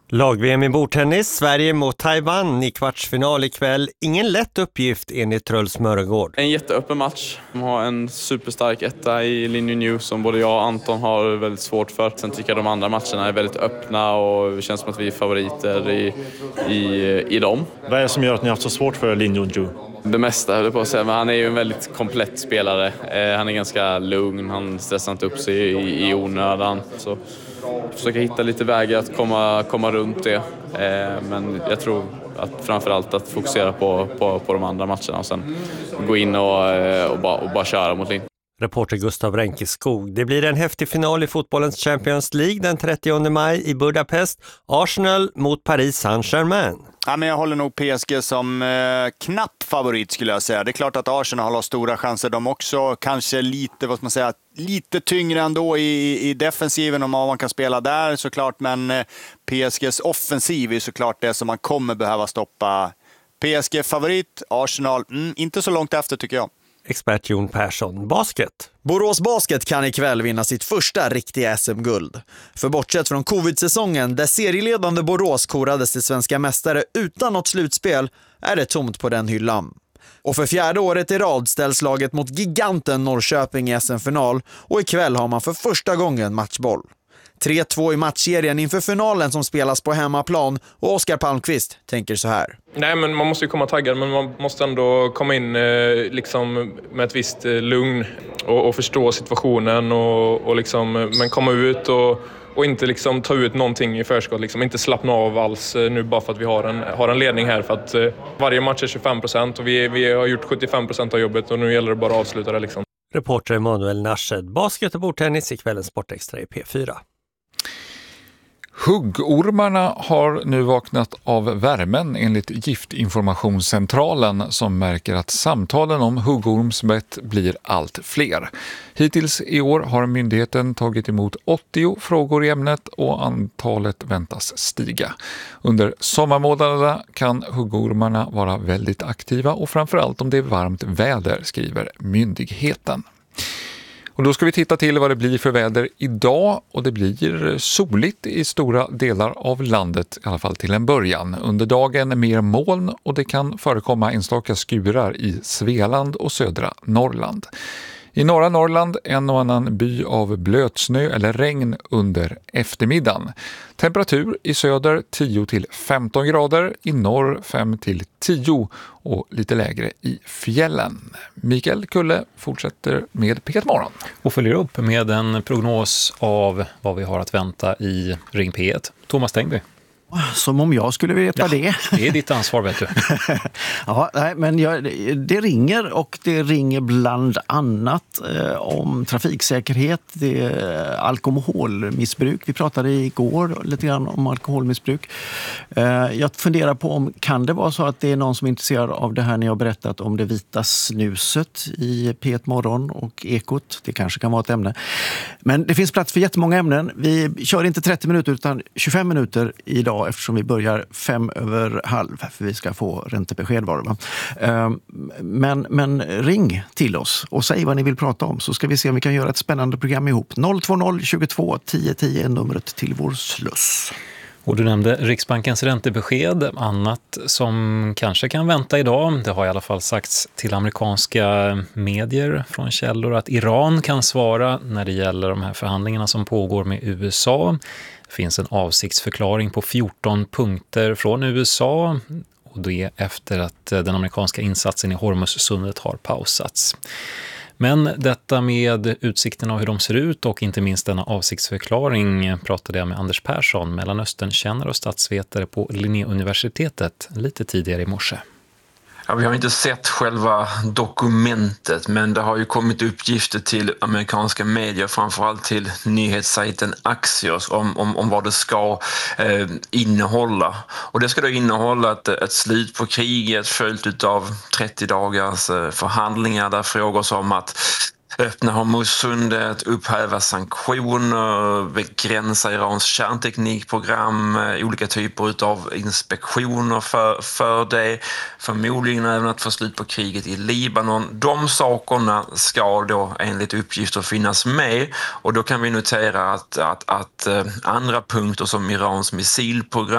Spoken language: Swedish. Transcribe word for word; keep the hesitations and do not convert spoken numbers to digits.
Lag-V M i bordtennis, Sverige mot Taiwan i kvartsfinal ikväll. Ingen lätt uppgift enligt Truls Mörregård. En jätteöppen match. De har en superstark etta i Linje New som både jag och Anton har väldigt svårt för. Sen tycker jag de andra matcherna är väldigt öppna och det känns som att vi är favoriter i, i, i dem. Vad är det som gör att ni har haft så svårt för Linje New? Det mesta höll jag på att säga, men han är ju en väldigt komplett spelare. Eh, han är ganska lugn, han stressar inte upp sig i, i onödan. Så försöka hitta lite vägar att komma, komma runt det. Eh, men jag tror att framförallt att fokusera på, på, på de andra matcherna och sen gå in och, och, bara, och bara köra mot Linn. Reporter Gustav Ränkeskog. Det blir en häftig final i fotbollens Champions League den trettionde maj i Budapest. Arsenal mot Paris Saint-Germain. Ja, men jag håller nog P S G som eh, knapp favorit skulle jag säga. Det är klart att Arsenal har stora chanser de också. Kanske lite, vad ska man säga, lite tyngre ändå i, i defensiven om man kan spela där såklart. Men eh, P S Gs offensiv är såklart det som man kommer behöva stoppa. P S G favorit, Arsenal mm, inte så långt efter tycker jag. Expert Jon Persson. Basket. Borås Basket kan ikväll vinna sitt första riktiga S M-guld. För bortsett från covid-säsongen där serieledande Borås korades till svenska mästare utan något slutspel är det tomt på den hyllan. Och för fjärde året i rad ställs laget mot giganten Norrköping i S M-final och ikväll har man för första gången matchboll. tre två i matchserien inför finalen som spelas på hemmaplan och Oskar Palmqvist tänker så här. Nej, men man måste ju komma taggad, men man måste ändå komma in eh, liksom med ett visst eh, lugn och, och förstå situationen och, och liksom, men komma ut och, och inte liksom ta ut någonting i förskott, liksom inte slappna av alls eh, nu bara för att vi har en, har en ledning här, för att eh, varje match är tjugofem procent och vi, vi har gjort sjuttiofem procent av jobbet och nu gäller det bara att avsluta det liksom. Reporter Emanuel Narshed. Basket och bordtennis i kvällens Sportextra i P fyra. Huggormarna har nu vaknat av värmen enligt Giftinformationscentralen som märker att samtalen om huggormsbett blir allt fler. Hittills i år har myndigheten tagit emot åttio frågor i ämnet och antalet väntas stiga. Under sommarmånaderna kan huggormarna vara väldigt aktiva och framförallt om det är varmt väder, skriver myndigheten. Och då ska vi titta till vad det blir för väder idag och det blir soligt i stora delar av landet, i alla fall till en början. Under dagen mer moln och det kan förekomma enstaka skurar i Svealand och södra Norrland. I norra Norrland en och annan by av blötsnö eller regn under eftermiddagen. Temperatur i söder tio till femton grader, i norr fem till tio och lite lägre i fjällen. Mikael Kulle fortsätter med P ett Morgon. Och följer upp med en prognos av vad vi har att vänta i Ring P ett. Thomas Tengby. Som om jag skulle veta ja, det. Det är ditt ansvar, vet du. ja, nej, men jag, det ringer och det ringer bland annat eh, om trafiksäkerhet, det är alkoholmissbruk. Vi pratade igår lite grann om alkoholmissbruk. Eh, jag funderar på om kan det vara så att det är någon som är intresserad av det här när jag har berättat om det vita snuset i P ett Morgon och Ekot. Det kanske kan vara ett ämne. Men det finns plats för jättemånga ämnen. Vi kör inte trettio minuter utan tjugofem minuter idag eftersom vi börjar fem över halv för vi ska få räntebesked var det, va? Men, men ring till oss och säg vad ni vill prata om så ska vi se om vi kan göra ett spännande program ihop. noll två noll tjugotvå tio tio är numret till vår sluss. Och du nämnde Riksbankens räntebesked, annat som kanske kan vänta idag. Det har i alla fall sagts till amerikanska medier från källor att Iran kan svara när det gäller de här förhandlingarna som pågår med U S A. Det finns en avsiktsförklaring på fjorton punkter från U S A och det efter att den amerikanska insatsen i Hormuzsundet har pausats. Men detta med utsikterna och hur de ser ut och inte minst denna avsiktsförklaring pratade jag med Anders Persson, Mellanösternkännare och statsvetare på Linnéuniversitetet lite tidigare i morse. Ja, vi har inte sett själva dokumentet, men det har ju kommit uppgifter till amerikanska medier, framförallt till nyhetssajten Axios om, om, om vad det ska eh, innehålla. Och det ska då innehålla ett, ett slut på kriget följt av trettio dagars eh, förhandlingar där frågor som att öppna Hormuzsundet, upphäva sanktioner, begränsa Irans kärnteknikprogram, olika typer av inspektioner för, för det, förmodligen även att få slut på kriget i Libanon. De sakerna ska då enligt uppgifter finnas med och då kan vi notera att, att, att andra punkter som Irans missilprogram